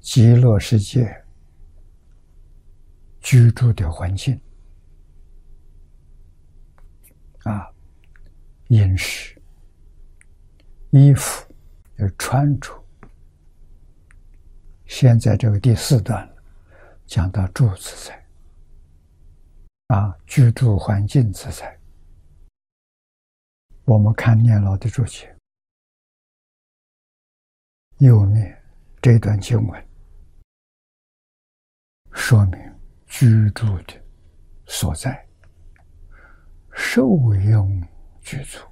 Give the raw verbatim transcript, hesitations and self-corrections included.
极乐世界居住的环境啊，饮食、衣服要穿着。现在这个第四段讲到住自在啊，居住环境自在。我们看念老的注解，右面这段经文说明居住的所在，受用具足。